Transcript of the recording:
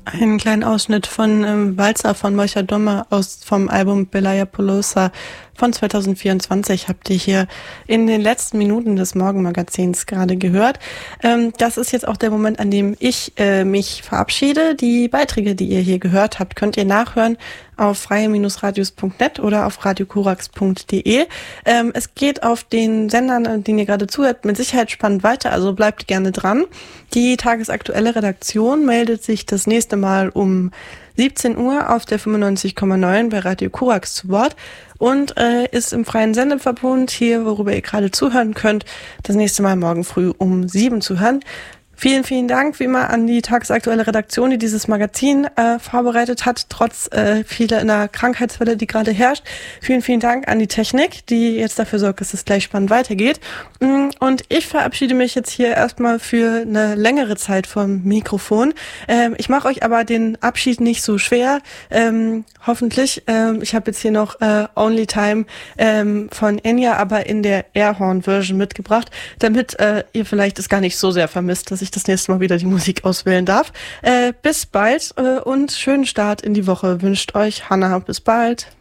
Einen kleinen Ausschnitt von Walzer von Mocha Dommer vom Album Belaya Polosa von 2024 habt ihr hier in den letzten Minuten des Morgenmagazins gerade gehört. Das ist jetzt auch der Moment, an dem ich mich verabschiede. Die Beiträge, die ihr hier gehört habt, könnt ihr nachhören auf freie-radios.net oder auf radiokorax.de. Es geht auf den Sendern, denen ihr gerade zuhört, mit Sicherheit spannend weiter, also bleibt gerne dran. Die tagesaktuelle Redaktion meldet sich das nächste Mal um 17 Uhr auf der 95,9 bei Radio Korax zu Wort und ist im freien Sendeverbund hier, worüber ihr gerade zuhören könnt, das nächste Mal morgen früh um 7 zu hören. Vielen, vielen Dank wie immer an die tagesaktuelle Redaktion, die dieses Magazin vorbereitet hat, trotz vieler Krankheitswelle, die gerade herrscht. Vielen, vielen Dank an die Technik, die jetzt dafür sorgt, dass es gleich spannend weitergeht. Und ich verabschiede mich jetzt hier erstmal für eine längere Zeit vom Mikrofon. Ich mache euch aber den Abschied nicht so schwer, hoffentlich. Ich habe jetzt hier noch Only Time von Enya, aber in der Airhorn-Version mitgebracht, damit ihr vielleicht es gar nicht so sehr vermisst, dass ich das nächste Mal wieder die Musik auswählen darf. Bis bald und schönen Start in die Woche wünscht euch Hannah. Bis bald.